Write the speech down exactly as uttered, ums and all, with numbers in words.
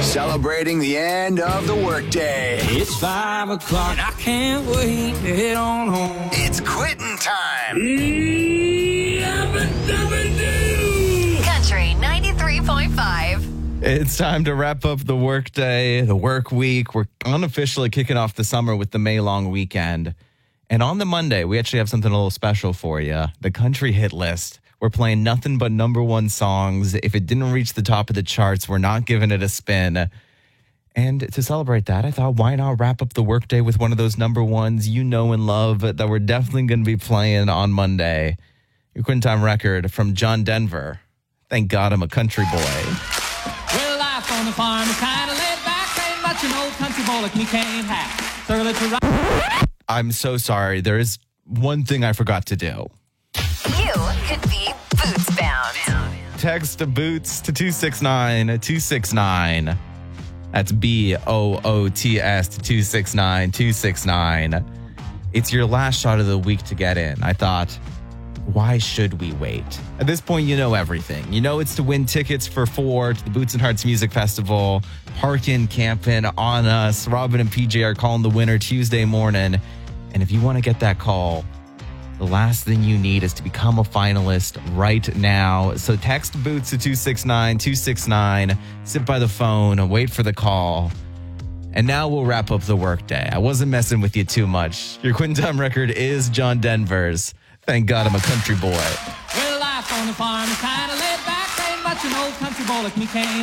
Celebrating the end of the workday. It's five o'clock and I can't wait to head on home. It's quitting time. Country ninety-three point five. It's time to wrap up the workday, the work week. We're unofficially kicking off the summer with the May long weekend. And on the Monday, we actually have something a little special for you. The country hit list. We're playing nothing but number one songs. If it didn't reach the top of the charts, we're not giving it a spin. And to celebrate that, I thought, why not wrap up the workday with one of those number ones you know and love that we're definitely going to be playing on Monday. Your Quitting Time record from John Denver. Thank God I'm a country boy. Well, life on the farm is kind of laid back. Ain't much an old country boy like me can't hack. So let's ride. I'm so sorry. There is one thing I forgot to do. You could be boots bound. Text Boots to two six nine two six nine. That's B O O T S to two six nine two six nine. It's your last shot of the week to get in. I thought, why should we wait? At this point, you know everything. You know it's to win tickets for four to the Boots and Hearts Music Festival. Parkin', camping, on us. Robin and P J are calling the winner Tuesday morning. And if you want to get that call, the last thing you need is to become a finalist right now. So text Boots to two six nine two six nine. Sit by the phone and wait for the call. And now we'll wrap up the workday. I wasn't messing with you too much. Your Quitting Time record is John Denver's. Thank God I'm a country boy. Well, life on the farm is kind of laid back. Ain't much an old country boy like me can't